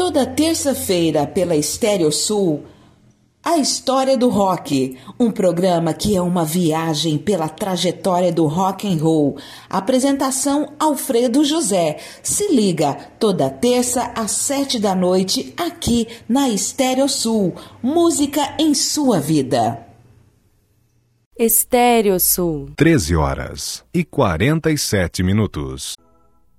Toda terça-feira pela Estéreo Sul, A História do Rock, um programa que é uma viagem pela trajetória do rock and roll. Apresentação Alfredo José. Se liga, toda terça às 7 da noite, aqui na Estéreo Sul. Música em sua vida. Estéreo Sul. 13h47.